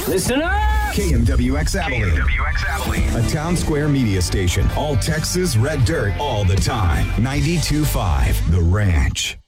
Listen up! KMWX Abilene. A Town Square media station. All Texas red dirt all the time. 92.5 The Ranch.